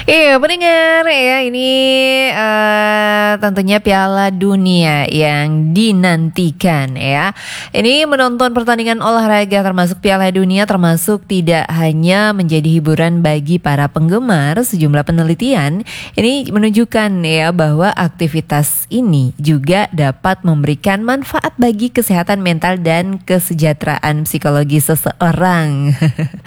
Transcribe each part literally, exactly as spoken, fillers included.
Iya, pendengar ya, ini eh, tentunya Piala Dunia yang dinantikan ya. Ini menonton pertandingan olahraga termasuk Piala Dunia termasuk tidak hanya menjadi hiburan bagi para penggemar. Sejumlah penelitian ini menunjukkan ya bahwa aktivitas ini juga dapat memberikan manfaat bagi kesehatan mental dan kesejahteraan psikologi seseorang.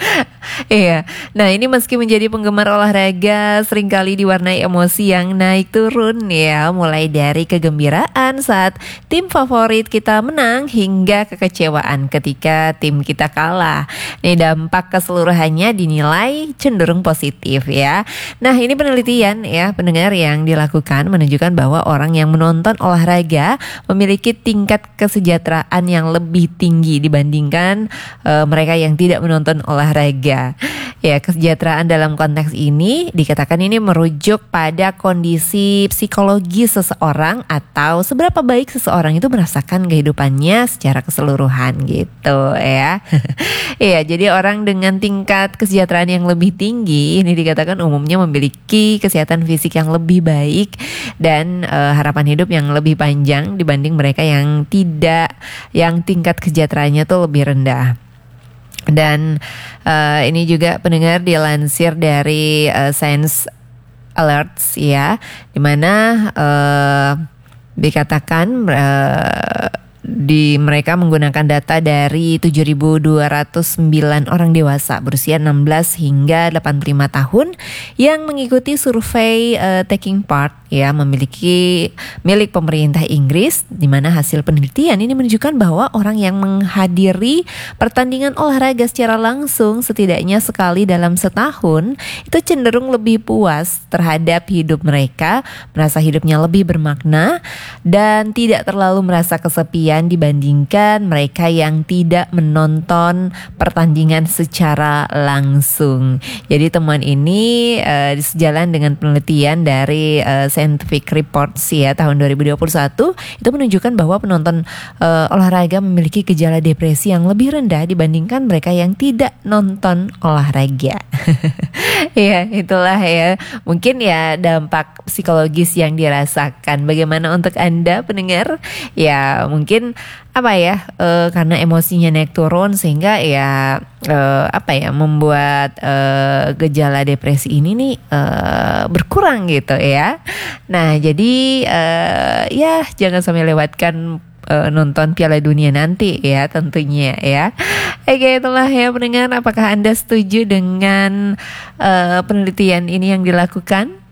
Iya, nah ini meski menjadi penggemar olahraga seringkali diwarnai emosi yang naik turun ya, mulai dari kegembiraan saat tim favorit kita menang hingga kekecewaan ketika tim kita kalah. Nih dampak keseluruhannya dinilai cenderung positif ya. Nah ini penelitian ya pendengar yang dilakukan menunjukkan bahwa orang yang menonton olahraga memiliki tingkat kesejahteraan yang lebih tinggi dibandingkan uh, mereka yang tidak menonton olahraga. Ya, kesejahteraan dalam konteks ini dikatakan ini merujuk pada kondisi psikologi seseorang atau seberapa baik seseorang itu merasakan kehidupannya secara keseluruhan gitu ya. Iya, jadi orang dengan tingkat kesejahteraan yang lebih tinggi ini dikatakan umumnya memiliki kesehatan fisik yang lebih baik dan uh, harapan hidup yang lebih panjang dibanding mereka yang tidak, yang tingkat kesejahteraannya tuh lebih rendah. Dan uh, ini juga pendengar dilansir dari uh, Science Alerts ya, dimana uh, dikatakan uh, di mereka menggunakan data dari tujuh ribu dua ratus sembilan orang dewasa berusia enam belas hingga delapan puluh lima tahun yang mengikuti survei uh, taking part ya, memiliki milik pemerintah Inggris, di mana hasil penelitian ini menunjukkan bahwa orang yang menghadiri pertandingan olahraga secara langsung setidaknya sekali dalam setahun itu cenderung lebih puas terhadap hidup mereka, merasa hidupnya lebih bermakna dan tidak terlalu merasa kesepian dibandingkan mereka yang tidak menonton pertandingan secara langsung. Jadi temuan ini uh, sejalan dengan penelitian dari uh, Scientific Reports ya tahun dua ribu dua puluh satu itu menunjukkan bahwa penonton uh, olahraga memiliki gejala depresi yang lebih rendah dibandingkan mereka yang tidak nonton olahraga. Ya itulah ya mungkin ya dampak psikologis yang dirasakan. Bagaimana untuk Anda pendengar? Ya mungkin apa ya uh, karena emosinya naik turun sehingga ya uh, apa ya membuat uh, gejala depresi ini nih uh, berkurang gitu ya. Nah jadi uh, ya jangan sampai lewatkan uh, nonton Piala Dunia nanti ya tentunya ya. Oke itulah ya pendengar, apakah Anda setuju dengan uh, penelitian ini yang dilakukan?